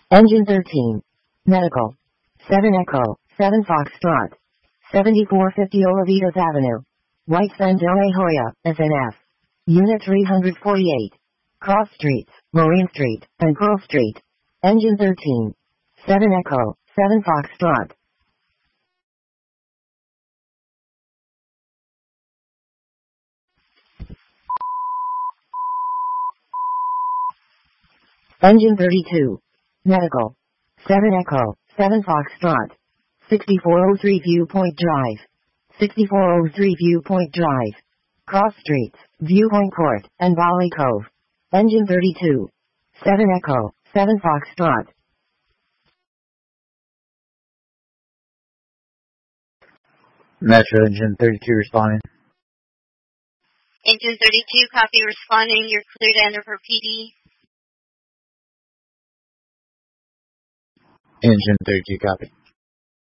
Engine 13. Medical. 7 Echo, 7 Foxtrot. 7450 Olavitas Avenue. White Sands, La Jolla, SNF. Unit 348. Cross Streets, Marine Street, and Pearl Street. Engine 13. 7 Echo, 7 Foxtrot. Engine 32. Medical. 7 Echo, 7 Foxtrot. 6403 Viewpoint Drive. 6403 Viewpoint Drive. Cross Streets, Viewpoint Court, and Valley Cove. Engine 32. 7 Echo, 7 Foxtrot. Metro Engine 32 responding. Engine 32, copy, responding. You're cleared to enter for PD. Engine 32, copy.